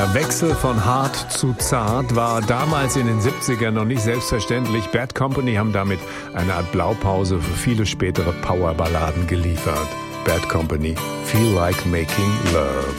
Der Wechsel von hart zu zart war damals in den 70ern noch nicht selbstverständlich. Bad Company haben damit eine Art Blaupause für viele spätere Powerballaden geliefert. Bad Company, Feel Like Making Love.